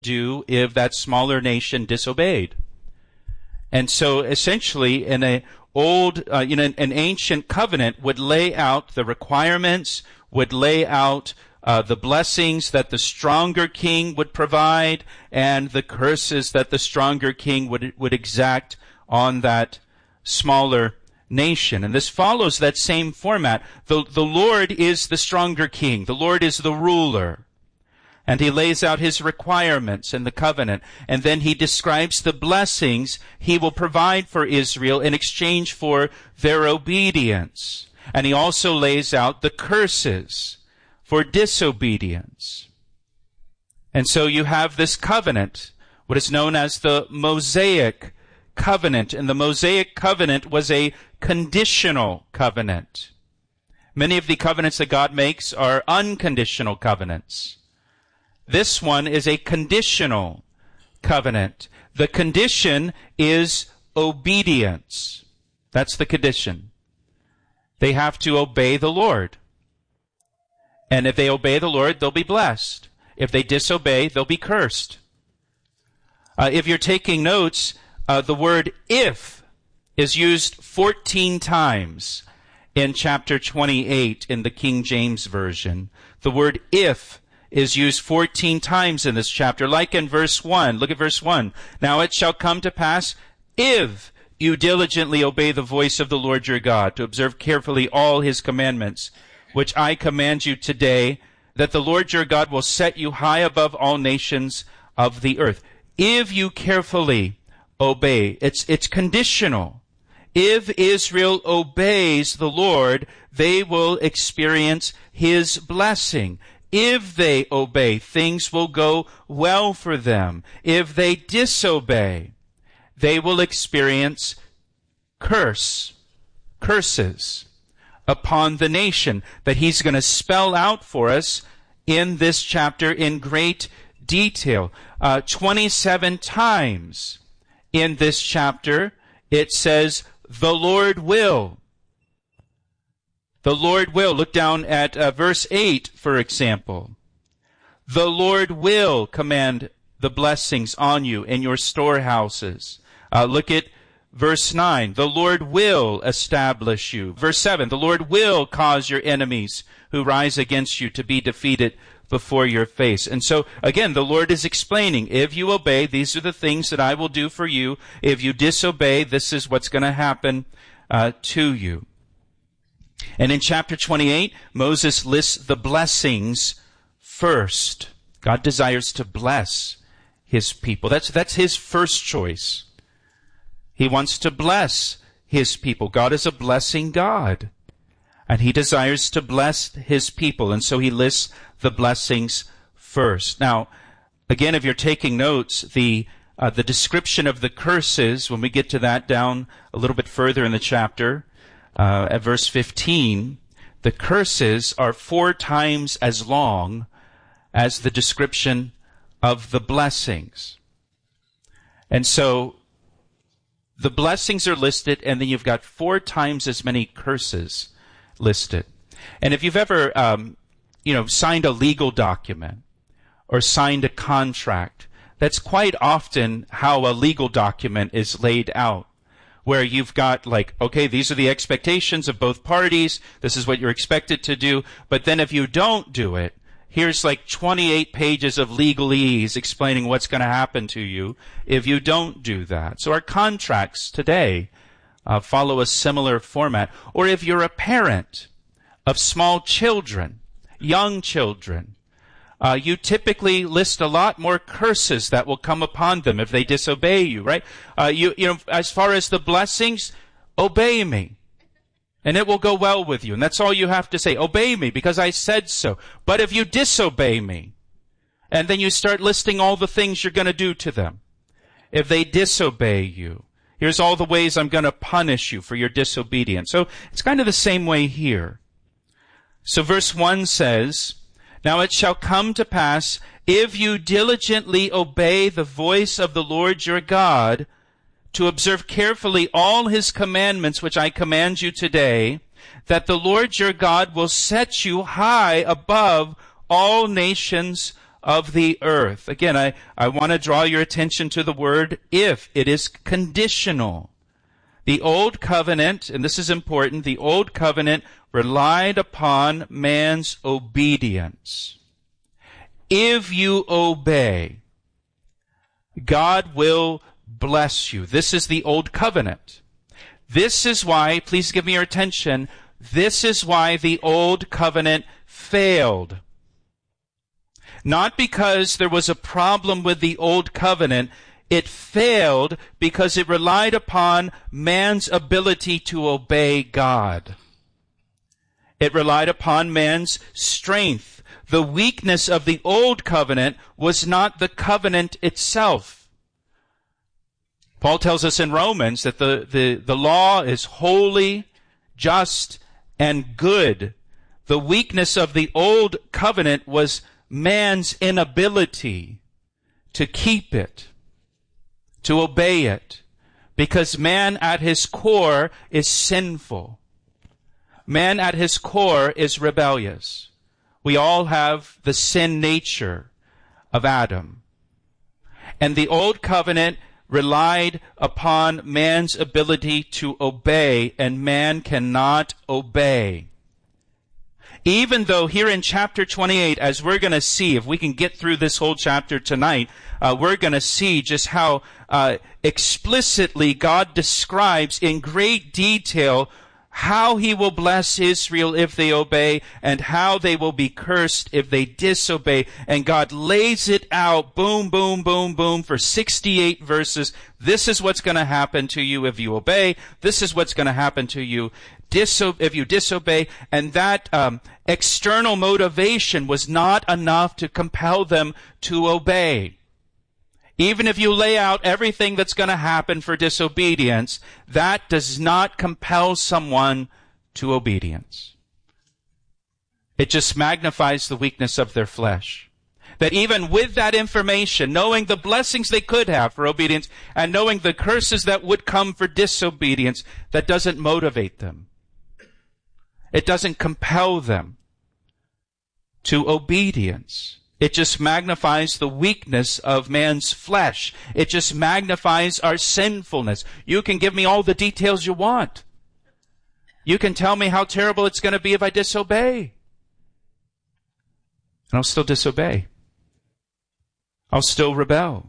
do if that smaller nation disobeyed. And so essentially in an ancient covenant would lay out the requirements, would lay out the blessings that the stronger king would provide and the curses that the stronger king would exact on that smaller nation. And this follows that same format. The Lord is the stronger king. The Lord is the ruler. And he lays out his requirements in the covenant. And then he describes the blessings he will provide for Israel in exchange for their obedience. And he also lays out the curses for disobedience. And so you have this covenant, what is known as the Mosaic covenant. And the Mosaic covenant was a conditional covenant. Many of the covenants that God makes are unconditional covenants. This one is a conditional covenant. The condition is obedience. That's the condition. They have to obey the Lord. And if they obey the Lord, they'll be blessed. If they disobey, they'll be cursed. If you're taking notes, the word if is used 14 times in chapter 28 in the King James Version. The word if is used 14 times in this chapter, like in verse 1. Look at verse 1. Now it shall come to pass, if you diligently obey the voice of the Lord your God, to observe carefully all his commandments, which I command you today, that the Lord your God will set you high above all nations of the earth. If you carefully obey, it's conditional. If Israel obeys the Lord, they will experience his blessing. If they obey, things will go well for them. If they disobey, they will experience curses upon the nation that he's going to spell out for us in this chapter in great detail. 27 times in this chapter it says, the Lord will. The Lord will. Look down at verse 8, for example. The Lord will command the blessings on you in your storehouses. Look at verse 9. The Lord will establish you. Verse 7. The Lord will cause your enemies who rise against you to be defeated before your face. And so, again, the Lord is explaining, if you obey, these are the things that I will do for you. If you disobey, this is what's going to happen to you. And in chapter 28, Moses lists the blessings first. God desires to bless his people. That's his first choice. He wants to bless his people. God is a blessing God. And he desires to bless his people. And so he lists the blessings first. Now, again, if you're taking notes, the description of the curses, when we get to that down a little bit further in the chapter, at verse 15, the curses are 4 times as long as the description of the blessings. And so the blessings are listed, and then you've got 4 times as many curses listed. And if you've ever, signed a legal document or signed a contract, that's quite often how a legal document is laid out, where you've got okay, these are the expectations of both parties. This is what you're expected to do. But then if you don't do it, here's 28 pages of legalese explaining what's going to happen to you if you don't do that. So our contracts today follow a similar format. Or if you're a parent of small children, young children, you typically list a lot more curses that will come upon them if they disobey you, right? As far as the blessings, obey me, and it will go well with you. And that's all you have to say. Obey me because I said so. But if you disobey me, and then you start listing all the things you're going to do to them, if they disobey you, here's all the ways I'm going to punish you for your disobedience. So it's kind of the same way here. So verse 1 says, now it shall come to pass, if you diligently obey the voice of the Lord your God, to observe carefully all his commandments which I command you today, that the Lord your God will set you high above all nations of the earth. Again, I want to draw your attention to the word if. It is conditional. The old covenant, and this is important, the old covenant relied upon man's obedience. If you obey, God will bless you. This is the old covenant. This is why, please give me your attention, this is why the old covenant failed. Not because there was a problem with the old covenant. It failed because it relied upon man's ability to obey God. It relied upon man's strength. The weakness of the old covenant was not the covenant itself. Paul tells us in Romans that the law is holy, just, and good. The weakness of the old covenant was man's inability to keep it, to obey it, because man at his core is sinful. Man at his core is rebellious. We all have the sin nature of Adam. And the old covenant relied upon man's ability to obey, and man cannot obey. Even though here in chapter 28, as we're going to see, if we can get through this whole chapter tonight, we're going to see just how explicitly God describes in great detail how he will bless Israel if they obey, and how they will be cursed if they disobey. And God lays it out, boom, boom, boom, boom, for 68 verses. This is what's going to happen to you if you obey. This is what's going to happen to you if you disobey. And that external motivation was not enough to compel them to obey. Even if you lay out everything that's going to happen for disobedience, that does not compel someone to obedience. It just magnifies the weakness of their flesh. That even with that information, knowing the blessings they could have for obedience and knowing the curses that would come for disobedience, that doesn't motivate them. It doesn't compel them to obedience. It just magnifies the weakness of man's flesh. It just magnifies our sinfulness. You can give me all the details you want. You can tell me how terrible it's going to be if I disobey. And I'll still disobey. I'll still rebel.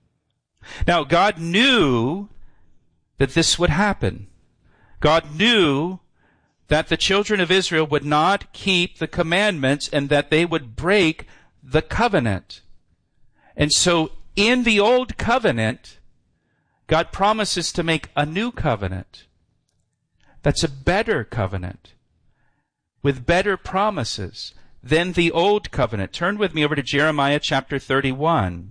Now, God knew that this would happen. God knew that the children of Israel would not keep the commandments and that they would break the covenant. And so in the old covenant, God promises to make a new covenant. That's a better covenant with better promises than the old covenant. Turn with me over to Jeremiah chapter 31.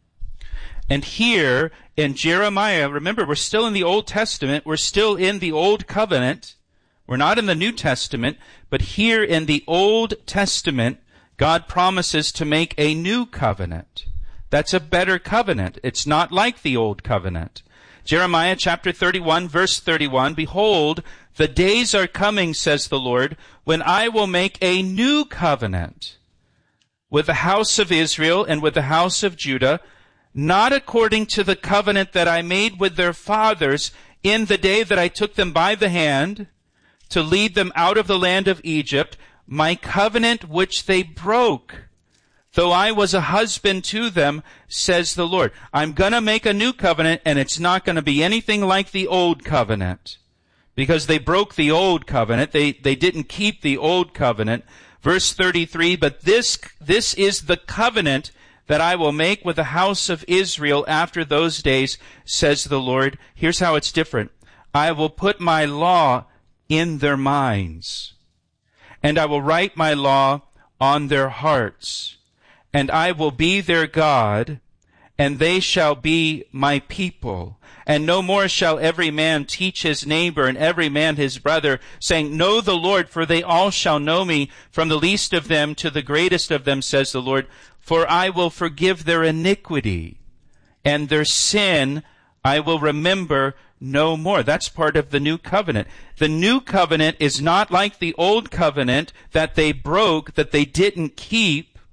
And here in Jeremiah, remember, we're still in the Old Testament. We're still in the Old Covenant. We're not in the New Testament. But here in the Old Testament, God promises to make a new covenant. That's a better covenant. It's not like the old covenant. Jeremiah chapter 31, verse 31, "Behold, the days are coming, says the Lord, when I will make a new covenant with the house of Israel and with the house of Judah, not according to the covenant that I made with their fathers in the day that I took them by the hand to lead them out of the land of Egypt, my covenant which they broke, though I was a husband to them, says the Lord." I'm going to make a new covenant, and it's not going to be anything like the old covenant, because they broke the old covenant. They didn't keep the old covenant. Verse 33, "But this is the covenant that I will make with the house of Israel after those days, says the Lord." Here's how it's different. "I will put my law in their minds, and I will write my law on their hearts, and I will be their God, and they shall be my people. And no more shall every man teach his neighbor and every man his brother, saying, Know the Lord, for they all shall know me, from the least of them to the greatest of them, says the Lord. For I will forgive their iniquity, and their sin I will remember no more." That's part of the new covenant. The new covenant is not like the old covenant that they broke, that they didn't keep.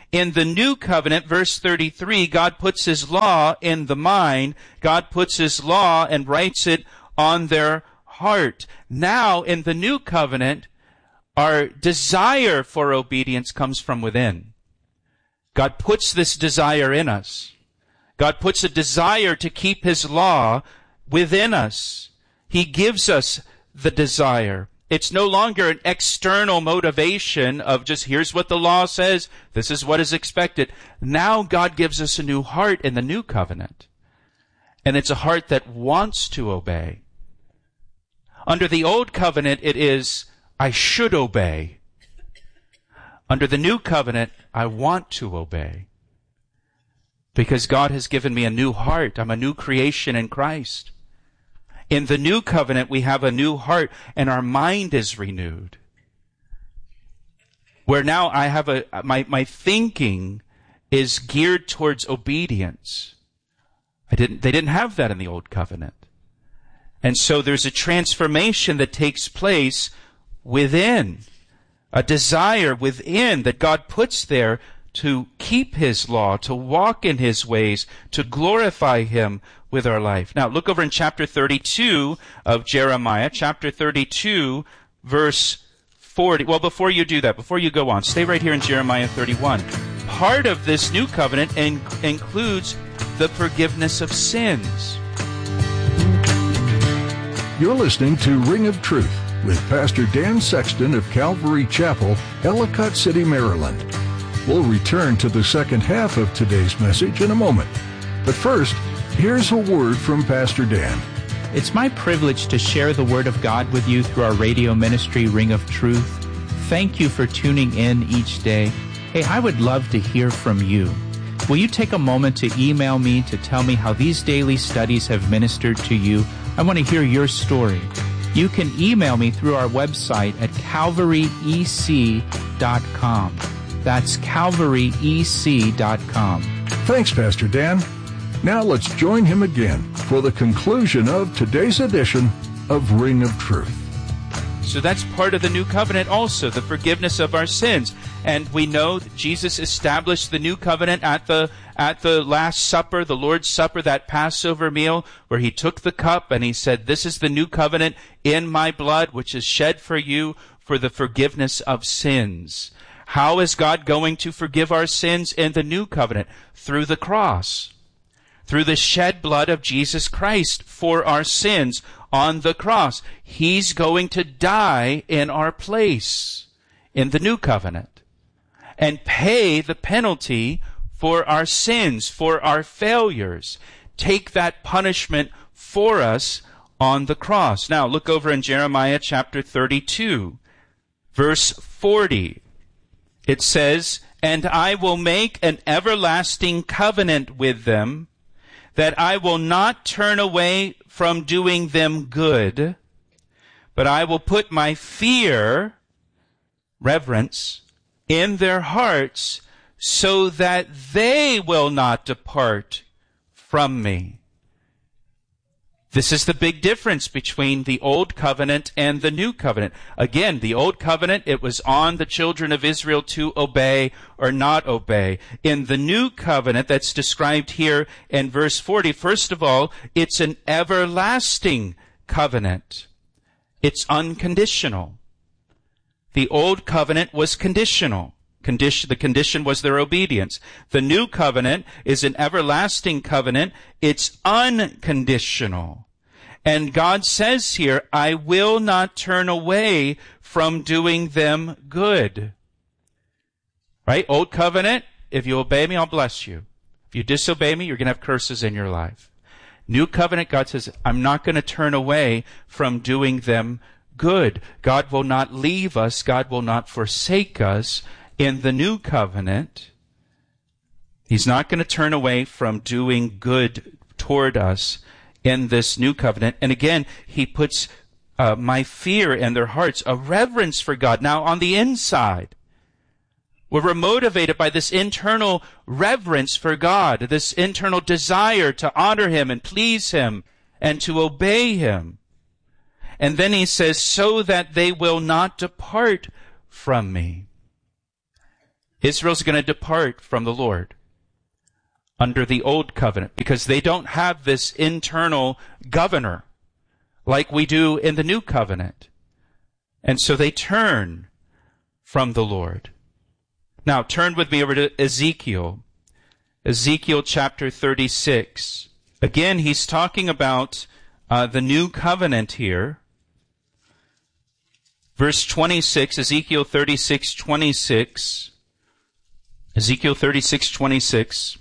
In the new covenant, verse 33, God puts his law in the mind. God puts his law and writes it on their heart. Now, in the new covenant, our desire for obedience comes from within. God puts this desire in us. God puts a desire to keep his law within us. He gives us the desire. It's no longer an external motivation of just, here's what the law says, this is what is expected. Now God gives us a new heart in the new covenant. And it's a heart that wants to obey. Under the old covenant, it is, I should obey. Under the new covenant, I want to obey. Because God has given me a new heart. I'm a new creation in Christ. In the new covenant, we have a new heart, and our mind is renewed. Where now I have my thinking is geared towards obedience. They didn't have that in the old covenant. And so there's a transformation that takes place within, a desire within that God puts there to keep his law, to walk in his ways, to glorify him with our life. Now, look over in chapter 32 of Jeremiah, chapter 32, verse 40. Well, before you do that, before you go on, stay right here in Jeremiah 31. Part of this new covenant includes the forgiveness of sins. You're listening to Ring of Truth with Pastor Dan Sexton of Calvary Chapel, Ellicott City, Maryland. We'll return to the second half of today's message in a moment. But first, here's a word from Pastor Dan. It's my privilege to share the Word of God with you through our radio ministry, Ring of Truth. Thank you for tuning in each day. Hey, I would love to hear from you. Will you take a moment to email me to tell me how these daily studies have ministered to you? I want to hear your story. You can email me through our website at calvaryec.com. That's calvaryec.com. Thanks, Pastor Dan. Now let's join him again for the conclusion of today's edition of Ring of Truth. So that's part of the new covenant also, the forgiveness of our sins. And we know that Jesus established the new covenant at the Last Supper, the Lord's Supper, that Passover meal, where he took the cup and he said, this is the new covenant in my blood, which is shed for you for the forgiveness of sins. How is God going to forgive our sins in the new covenant? Through the cross. Through the shed blood of Jesus Christ for our sins on the cross. He's going to die in our place in the new covenant and pay the penalty for our sins, for our failures. Take that punishment for us on the cross. Now look over in Jeremiah chapter 32, verse 40. It says, and I will make an everlasting covenant with them, that I will not turn away from doing them good, but I will put my fear, reverence, in their hearts, so that they will not depart from me. This is the big difference between the old covenant and the new covenant. Again, the old covenant, it was on the children of Israel to obey or not obey. In the new covenant that's described here in verse 40, first of all, it's an everlasting covenant. It's unconditional. The old covenant was conditional. The condition was their obedience. The new covenant is an everlasting covenant. It's unconditional. And God says here, I will not turn away from doing them good. Right? Old covenant, if you obey me, I'll bless you. If you disobey me, you're going to have curses in your life. New covenant, God says, I'm not going to turn away from doing them good. God will not leave us. God will not forsake us. In the new covenant, he's not going to turn away from doing good toward us in this new covenant. And again, he puts my fear in their hearts, a reverence for God. Now, on the inside, we're motivated by this internal reverence for God, this internal desire to honor him and please him and to obey him. And then he says, so that they will not depart from me. Israel's going to depart from the Lord under the old covenant because they don't have this internal governor like we do in the new covenant. And so they turn from the Lord. Now, turn with me over to Ezekiel. Ezekiel chapter 36. Again, he's talking about the new covenant here. Verse 26, Ezekiel 36:26. Ezekiel 36:26.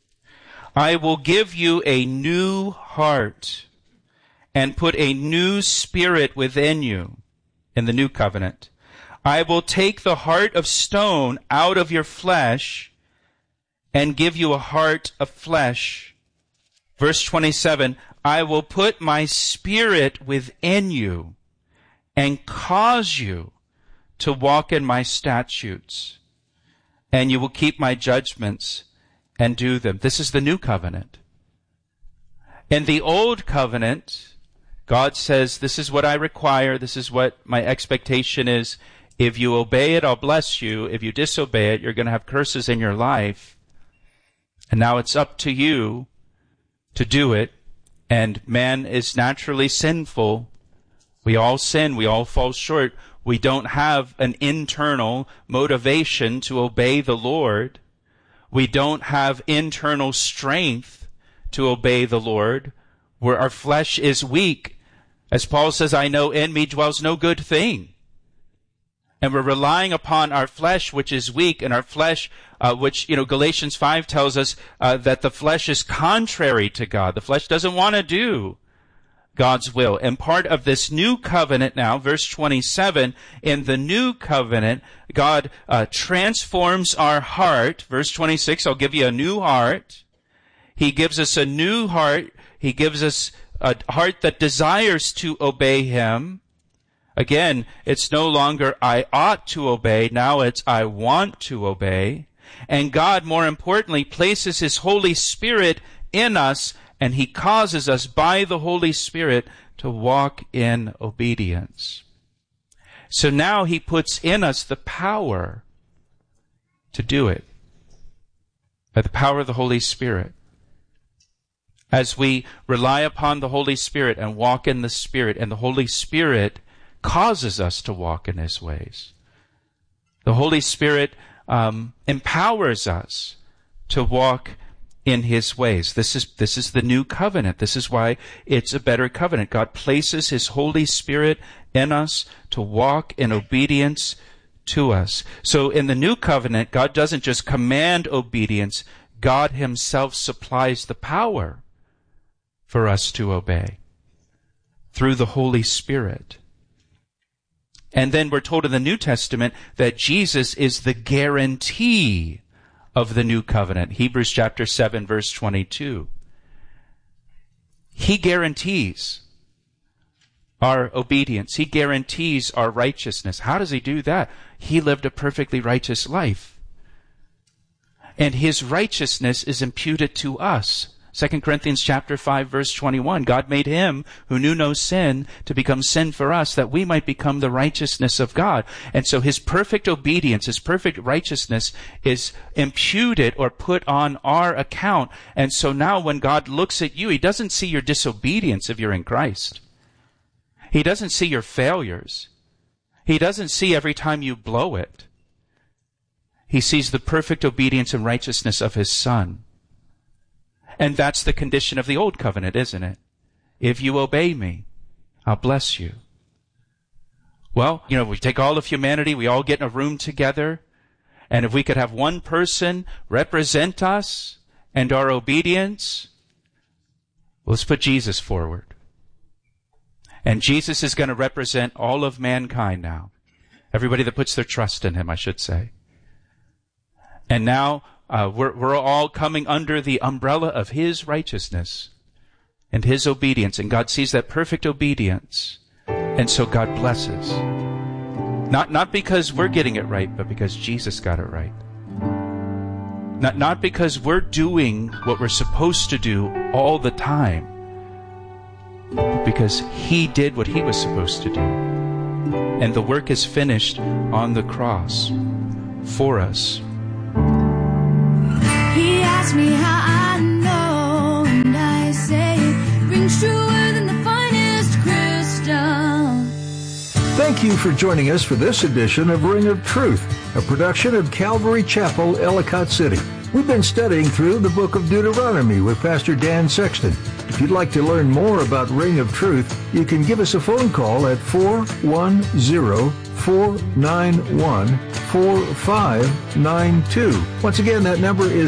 I will give you a new heart and put a new spirit within you in the new covenant. I will take the heart of stone out of your flesh and give you a heart of flesh. Verse 27, I will put my spirit within you and cause you to walk in my statutes, and you will keep my judgments and do them. This is the new covenant. In the old covenant, God says, this is what I require, this is what my expectation is. If you obey it, I'll bless you. If you disobey it, you're going to have curses in your life. And now it's up to you to do it. And man is naturally sinful. We all sin. We all fall short. We don't have an internal motivation to obey the Lord. We don't have internal strength to obey the Lord, where our flesh is weak. As Paul says, I know in me dwells no good thing. And we're relying upon our flesh, which is weak, and our flesh, which, Galatians 5 tells us that the flesh is contrary to God. The flesh doesn't want to do God's will. And part of this new covenant now, verse 27, in the new covenant, God transforms our heart. Verse 26, I'll give you a new heart. He gives us a new heart. He gives us a heart that desires to obey Him. Again, it's no longer I ought to obey. Now it's I want to obey. And God, more importantly, places His Holy Spirit in us, and He causes us by the Holy Spirit to walk in obedience. So now He puts in us the power to do it, by the power of the Holy Spirit. As we rely upon the Holy Spirit and walk in the Spirit, and the Holy Spirit causes us to walk in His ways. The Holy Spirit empowers us to walk in His ways. This is the new covenant. This is why it's a better covenant. God places His Holy Spirit in us to walk in obedience to us. So in the new covenant, God doesn't just command obedience. God Himself supplies the power for us to obey through the Holy Spirit. And then we're told in the New Testament that Jesus is the guarantee of the new covenant. Hebrews chapter 7, verse 22. He guarantees our obedience. He guarantees our righteousness. How does He do that? He lived a perfectly righteous life. And His righteousness is imputed to us. 2 Corinthians chapter 5, verse 21, God made Him who knew no sin to become sin for us, that we might become the righteousness of God. And so His perfect obedience, His perfect righteousness is imputed or put on our account. And so now when God looks at you, He doesn't see your disobedience if you're in Christ. He doesn't see your failures. He doesn't see every time you blow it. He sees the perfect obedience and righteousness of His Son. And that's the condition of the old covenant, isn't it? If you obey me, I'll bless you. Well, we take all of humanity, we all get in a room together, and if we could have one person represent us and our obedience, let's put Jesus forward. And Jesus is going to represent all of mankind now. Everybody that puts their trust in Him, I should say. And now, we're all coming under the umbrella of His righteousness and His obedience. And God sees that perfect obedience. And so God blesses. Not because we're getting it right, but because Jesus got it right. Not because we're doing what we're supposed to do all the time, but because He did what He was supposed to do. And the work is finished on the cross for us. ask me how I know, and I say it rings truer than the finest crystal. Thank you for joining us for this edition of Ring of Truth, a production of Calvary Chapel, Ellicott City. We've been studying through the book of Deuteronomy with Pastor Dan Sexton. If you'd like to learn more about Ring of Truth, you can give us a phone call at 410-491-4592. Once again, that number is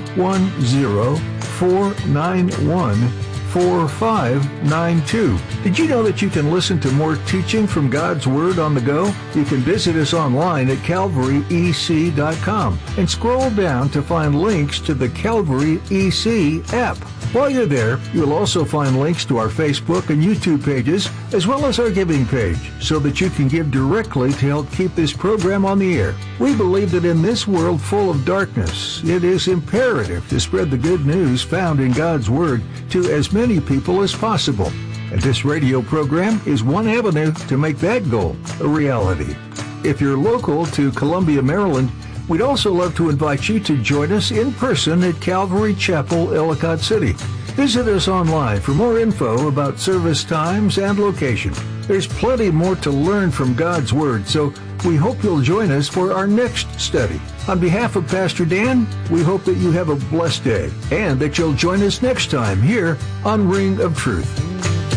410-491-4592. Did you know that you can listen to more teaching from God's Word on the go? You can visit us online at calvaryec.com and scroll down to find links to the Calvary EC app. While you're there, you'll also find links to our Facebook and YouTube pages, as well as our giving page, so that you can give directly to help keep this program on the air. We believe that in this world full of darkness, it is imperative to spread the good news found in God's Word to as many people as possible. And this radio program is one avenue to make that goal a reality. If you're local to Columbia, Maryland, we'd also love to invite you to join us in person at Calvary Chapel, Ellicott City. Visit us online for more info about service times and location. There's plenty more to learn from God's Word, so we hope you'll join us for our next study. On behalf of Pastor Dan, we hope that you have a blessed day and that you'll join us next time here on Ring of Truth.